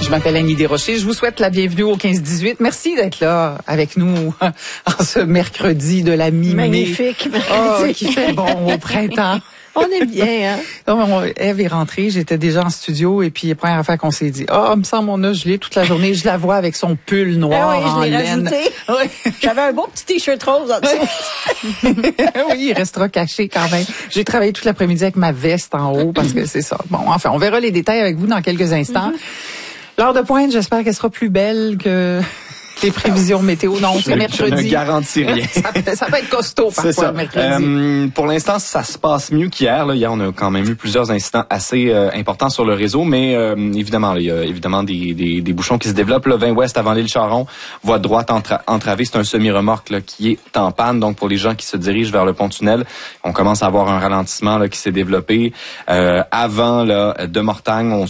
Je m'appelle Annie Desrochers. Je vous souhaite la bienvenue au 15-18. Merci d'être là avec nous en ce mercredi de la mi-mai. Magnifique mercredi. Qui fait bon au printemps. On est bien, hein? Eve est rentrée, j'étais déjà en studio et puis la première affaire qu'on s'est dit, il me semble on a gelé toute la journée. Je la vois avec son pull noir en laine. Je l'ai rajouté. Oui. J'avais un beau petit t-shirt rose en dessous. Oui, il restera caché quand même. J'ai travaillé toute l'après-midi avec ma veste en haut parce que c'est ça. Bon, enfin, on verra les détails avec vous dans quelques instants. L'heure de pointe, j'espère qu'elle sera plus belle que les prévisions météo. Non, c'est mercredi. Je ne garantis rien. ça peut être costaud parfois, mercredi. Pour l'instant, ça se passe mieux qu'hier. Hier, on a quand même eu plusieurs incidents assez importants sur le réseau, mais évidemment, il y a évidemment des bouchons qui se développent. Le 20 ouest avant l'île Charon, voie de droite entravée, c'est un semi-remorque là, qui est en panne. Donc, pour les gens qui se dirigent vers le pont-tunnel, on commence à avoir un ralentissement là, qui s'est développé avant là, de Mortagne.